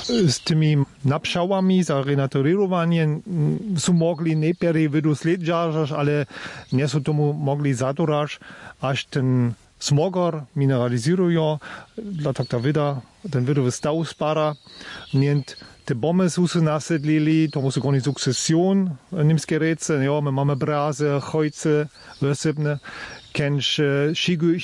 z tymi napszałami za renaturowanie są mogli najpierw wydosledżać, ale nie są tomu mogli zadurać, aż ten smogor mineralizują, dla tak ta wyda, ten wydowy staw spada, nient te bomby są się nasedlili, to musi koniec sukcesjon, niemskie rece, ja, my mamy brazy, hojce, wysypne, kęż